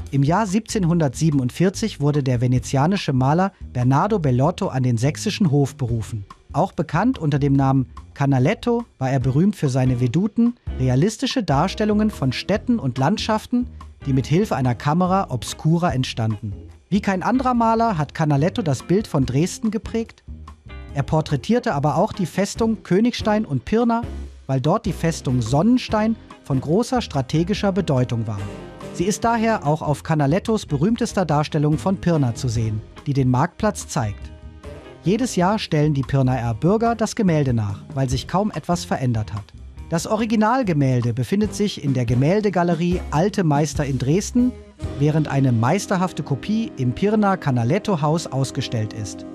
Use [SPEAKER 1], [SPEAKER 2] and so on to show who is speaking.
[SPEAKER 1] Im Jahr 1747 wurde der venezianische Maler Bernardo Bellotto an den sächsischen Hof berufen. Auch bekannt unter dem Namen Canaletto war er berühmt für seine Veduten, realistische Darstellungen von Städten und Landschaften, die mit Hilfe einer Camera obscura entstanden. Wie kein anderer Maler hat Canaletto das Bild von Dresden geprägt. Er porträtierte aber auch die Festung Königstein und Pirna, weil dort die Festung Sonnenstein von großer strategischer Bedeutung war. Sie ist daher auch auf Canalettos berühmtester Darstellung von Pirna zu sehen, die den Marktplatz zeigt. Jedes Jahr stellen die Pirnaer Bürger das Gemälde nach, weil sich kaum etwas verändert hat. Das Originalgemälde befindet sich in der Gemäldegalerie Alte Meister in Dresden, während eine meisterhafte Kopie im Pirna Canaletto Haus ausgestellt ist.